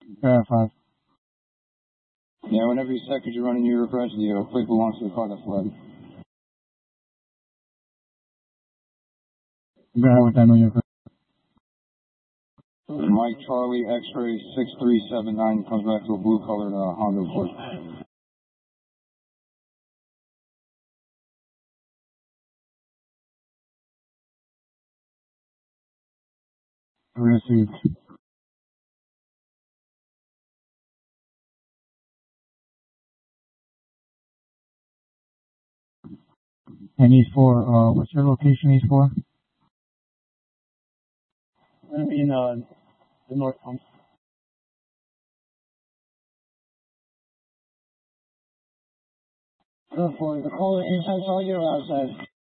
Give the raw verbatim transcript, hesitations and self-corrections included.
Verify. Yeah, whenever you set, could you run in your request? The uh, plate belongs to the car that's flooded. Verify with that on your. Mike Charlie X-ray six three seven nine comes back to a blue colored uh, Honda Accord. Received. And he's for, uh, what's your location he's for? In uh, the North Pump. For the caller inside charger or outside?